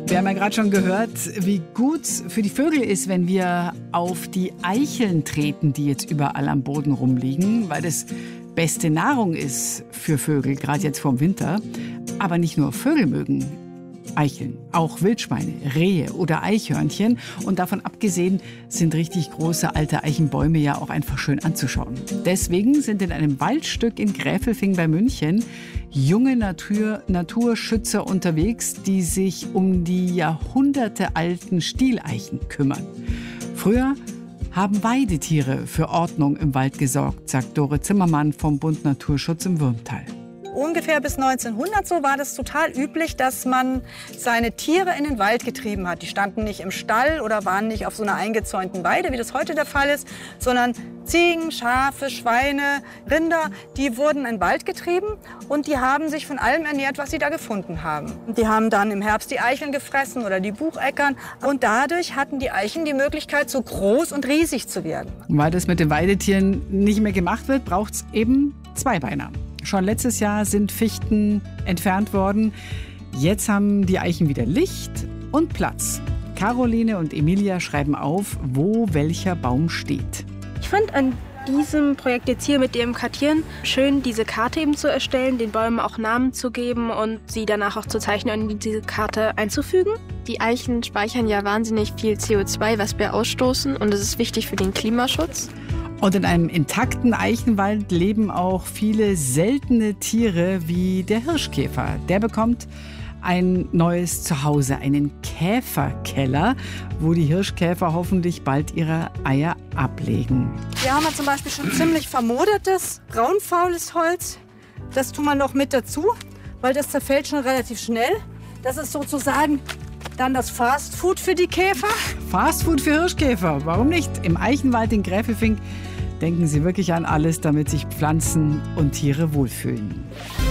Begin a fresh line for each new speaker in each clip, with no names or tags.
Wir haben ja gerade schon gehört, wie gut für die Vögel ist, wenn wir auf die Eicheln treten, die jetzt überall am Boden rumliegen, weil das beste Nahrung ist für Vögel, gerade jetzt vorm Winter. Aber nicht nur Vögel mögen Eicheln, auch Wildschweine, Rehe oder Eichhörnchen. Und davon abgesehen sind richtig große alte Eichenbäume ja auch einfach schön anzuschauen. Deswegen sind in einem Waldstück in Gräfelfing bei München junge Naturschützer unterwegs, die sich um die jahrhundertealten Stieleichen kümmern. Früher haben Weidetiere für Ordnung im Wald gesorgt, sagt Dore Zimmermann vom Bund Naturschutz im Würmtal.
Ungefähr bis 1900 so war das total üblich, dass man seine Tiere in den Wald getrieben hat. Die standen nicht im Stall oder waren nicht auf so einer eingezäunten Weide, wie das heute der Fall ist, sondern Ziegen, Schafe, Schweine, Rinder, die wurden in den Wald getrieben und die haben sich von allem ernährt, was sie da gefunden haben. Die haben dann im Herbst die Eicheln gefressen oder die Bucheckern und dadurch hatten die Eichen die Möglichkeit, so groß und riesig zu werden.
Weil das mit den Weidetieren nicht mehr gemacht wird, braucht es eben Zweibeiner. Schon letztes Jahr sind Fichten entfernt worden. Jetzt haben die Eichen wieder Licht und Platz. Caroline und Emilia schreiben auf, wo welcher Baum steht.
Ich fand an diesem Projekt jetzt hier mit dem Kartieren schön, diese Karte eben zu erstellen, den Bäumen auch Namen zu geben und sie danach auch zu zeichnen und in diese Karte einzufügen.
Die Eichen speichern ja wahnsinnig viel CO2, was wir ausstoßen, und das ist wichtig für den Klimaschutz.
Und in einem intakten Eichenwald leben auch viele seltene Tiere wie der Hirschkäfer. Der bekommt ein neues Zuhause, einen Käferkeller, wo die Hirschkäfer hoffentlich bald ihre Eier ablegen.
Hier haben wir zum Beispiel schon ziemlich vermodertes, braunfaules Holz. Das tun wir noch mit dazu, weil das zerfällt schon relativ schnell. Das ist sozusagen dann das Fastfood für die Käfer.
Fastfood für Hirschkäfer, warum nicht? Im Eichenwald in Gräfelfing denken Sie wirklich an alles, damit sich Pflanzen und Tiere wohlfühlen.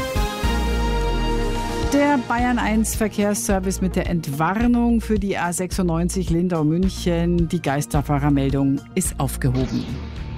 Der Bayern 1 Verkehrsservice mit der Entwarnung für die A96 Lindau-München. Die Geisterfahrermeldung ist aufgehoben.